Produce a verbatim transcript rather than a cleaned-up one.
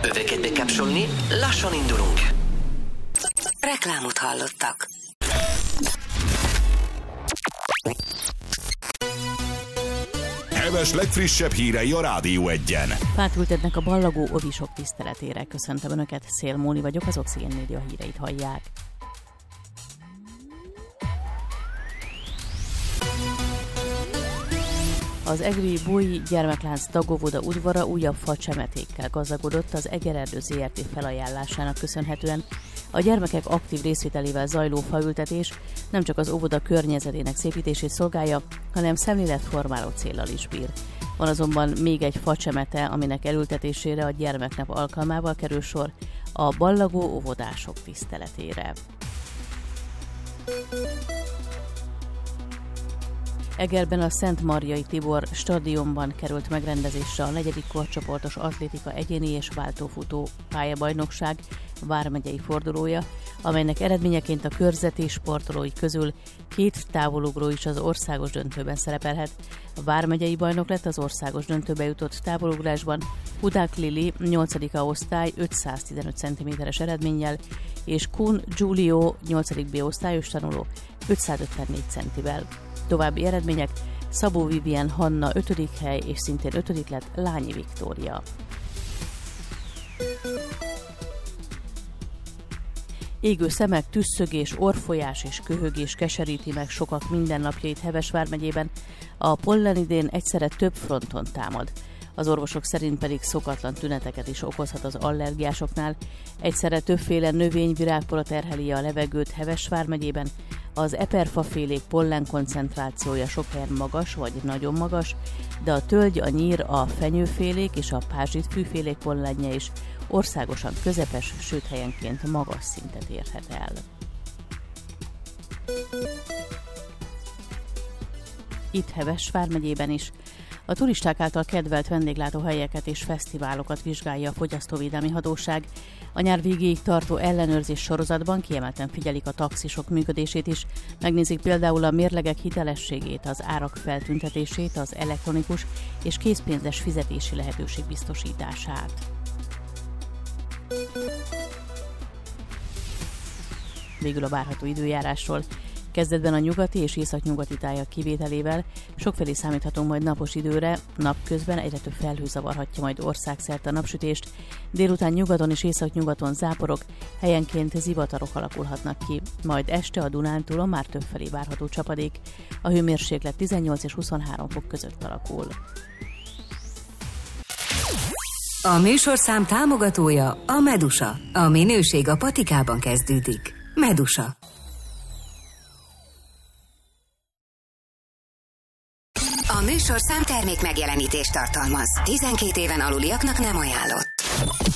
Öveket bekapcsolni, lassan indulunk. Reklámot hallottak. Heves legfrissebb hírei a Rádió Egyen. Fát ültetnek a ballagó ovisok tiszteletére. Köszöntöm Önöket, Szél Móni vagyok, az Oxigén Média híreit hallják. Az egri Bói gyermeklánc tagóvoda udvara újabb facsemetékkel gazdagodott az Egererdő zé er té felajánlásának köszönhetően. A gyermekek aktív részvételével zajló faültetés nem csak az óvoda környezetének szépítését szolgálja, hanem szemléletformáló céllal is bír. Van azonban még egy facsemete, aminek elültetésére a gyermeknap alkalmával kerül sor, a ballagó óvodások tiszteletére. Egerben a Szent Marjai Tibor stadionban került megrendezésre a negyedik korcsoportos atlétika egyéni és váltófutó pályabajnokság vármegyei fordulója, amelynek eredményeként a körzeti sportolói közül két távolugró is az országos döntőben szerepelhet. A vármegyei bajnok lett az országos döntőbe jutott távolugrásban Hudák Lili nyolcadik osztály ötszáztizenöt centiméteres eredménnyel, és Kun Giulio nyolcadik B osztályos tanuló ötszázötvennégy centivel. További eredmények: Szabó Vivien Hanna ötödik hely, és szintén ötödik lett Lányi Viktória. Égő szemek, tüsszögés, orrfolyás és köhögés keseríti meg sokak mindennapjait Heves vármegyében. A pollen idén egyszerre több fronton támad. Az orvosok szerint pedig szokatlan tüneteket is okozhat az allergiásoknál. Egyszerre többféle növényvirágpora terheli a levegőt Heves vármegyében. Az eperfafélék pollen koncentrációja sok helyen magas vagy nagyon magas, de a tölgy, a nyír, a fenyőfélék és a pázsitfűfélék pollenje is országosan közepes, sőt helyenként magas szintet érhet el. Itt Heves vármegyében is a turisták által kedvelt vendéglátóhelyeket és fesztiválokat vizsgálja a Fogyasztóvédelmi Hatóság. A nyár végéig tartó ellenőrzés sorozatban kiemelten figyelik a taxisok működését is, megnézik például a mérlegek hitelességét, az árak feltüntetését, az elektronikus és készpénzes fizetési lehetőség biztosítását. Végül a várható időjárásról. Kezdetben a nyugati és északnyugati tájak kivételével sokfelé számíthatunk majd napos időre, napközben egyre több felhő zavarhatja majd országszerte a napsütést, délután nyugaton és északnyugaton záporok, helyenként zivatarok alakulhatnak ki, majd este a Dunántúlon már többfelé várható csapadék, a hőmérséklet tizennyolc és huszonhárom fok között alakul. A műsorszám támogatója a Medusa. A minőség a patikában kezdődik. Medusa. A műsorszám termék megjelenítést tartalmaz. tizenkét éven aluliaknak nem ajánlott.